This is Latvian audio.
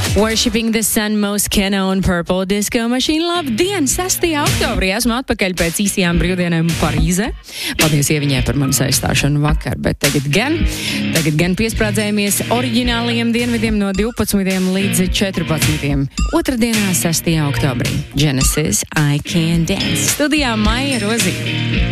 Worshipping the Sun, Moschino un Purple Disco Machine. Labdien, 6. oktobrī esmu atpakaļ pēc īsajām brīvdienām Parīzē. Paldies Ieviņai par manas aizstāšanu vakar, bet tagad gan piesprādzējamies oriģinālajiem dienvidiem no 12 līdz 14. Otrdienā, 6. oktobrī. Genesis, I Can Dance. Studijā Maija Rozīte.